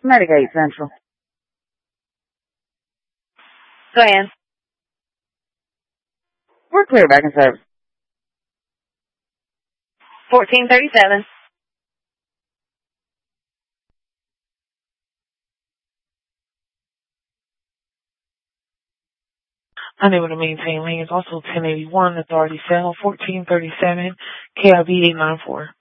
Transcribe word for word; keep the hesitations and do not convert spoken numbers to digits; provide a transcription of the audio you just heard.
Medicaid Central. Glenn. We're clear back in service. fourteen thirty-seven. Unable to maintain lanes. Also ten eighty-one, authority failed. fourteen thirty-seven, K I V eight nine four.